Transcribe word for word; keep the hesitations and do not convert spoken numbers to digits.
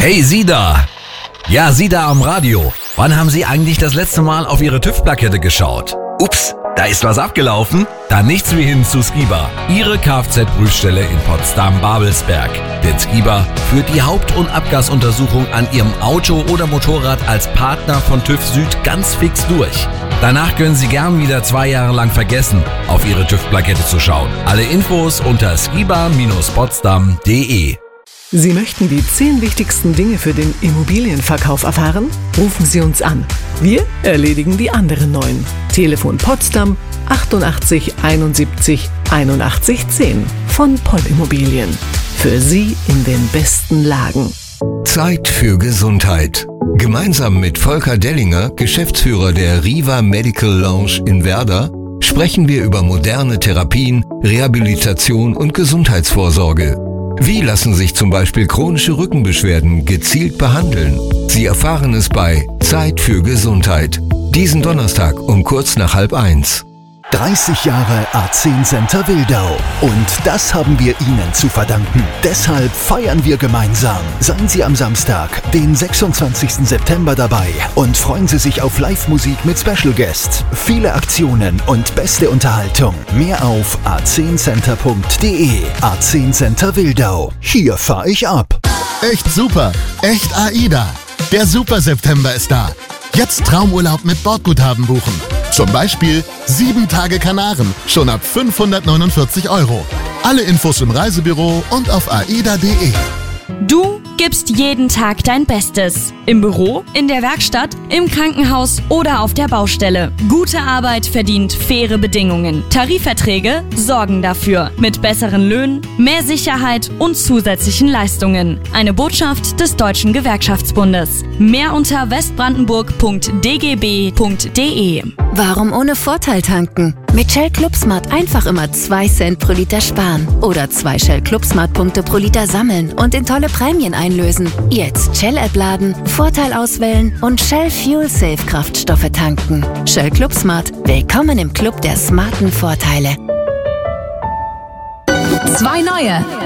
Hey, Sie da! Ja, Sie da am Radio. Wann haben Sie eigentlich das letzte Mal auf Ihre TÜV-Plakette geschaut? Ups, da ist was abgelaufen? Dann nichts wie hin zu Skiba. Ihre Kfz-Prüfstelle in Potsdam-Babelsberg. Denn Skiba führt die Haupt- und Abgasuntersuchung an Ihrem Auto oder Motorrad als Partner von TÜV Süd ganz fix durch. Danach können Sie gern wieder zwei Jahre lang vergessen, auf Ihre TÜV-Plakette zu schauen. Alle Infos unter skiba Bindestrich potsdam punkt de. Sie möchten die zehn wichtigsten Dinge für den Immobilienverkauf erfahren? Rufen Sie uns an. Wir erledigen die anderen neun. Telefon Potsdam achtundachtzig einundsiebzig einundachtzig zehn von Poll Immobilien. Für Sie in den besten Lagen. Zeit für Gesundheit. Gemeinsam mit Volker Dellinger, Geschäftsführer der Riva Medical Lounge in Werder, sprechen wir über moderne Therapien, Rehabilitation und Gesundheitsvorsorge. Wie lassen sich zum Beispiel chronische Rückenbeschwerden gezielt behandeln? Sie erfahren es bei Zeit für Gesundheit. Diesen Donnerstag um kurz nach halb eins. dreißig Jahre A zehn Center Wildau. Und das haben wir Ihnen zu verdanken. Deshalb feiern wir gemeinsam. Seien Sie am Samstag, den sechsundzwanzigsten September dabei und freuen Sie sich auf Live-Musik mit Special Guests, viele Aktionen und beste Unterhaltung. Mehr auf a zehn center punkt de. A zehn Center Wildau. Hier fahr ich ab. Echt super. Echt AIDA. Der Super September ist da. Jetzt Traumurlaub mit Bordguthaben buchen. Zum Beispiel sieben Tage Kanaren, schon ab fünfhundertneunundvierzig Euro. Alle Infos im Reisebüro und auf aida punkt de. Du gibst jeden Tag dein Bestes. Im Büro, in der Werkstatt, im Krankenhaus oder auf der Baustelle. Gute Arbeit verdient faire Bedingungen. Tarifverträge sorgen dafür. Mit besseren Löhnen, mehr Sicherheit und zusätzlichen Leistungen. Eine Botschaft des Deutschen Gewerkschaftsbundes. Mehr unter westbrandenburg punkt d g b punkt de. Warum ohne Vorteil tanken? Mit Shell ClubSmart einfach immer zwei Cent pro Liter sparen. Oder zwei Shell ClubSmart Punkte pro Liter sammeln und in tolle Prämien einlösen. Jetzt Shell-App laden, Vorteil auswählen und Shell Fuel Safe Kraftstoffe tanken. Shell ClubSmart. Willkommen im Club der smarten Vorteile. Zwei neue.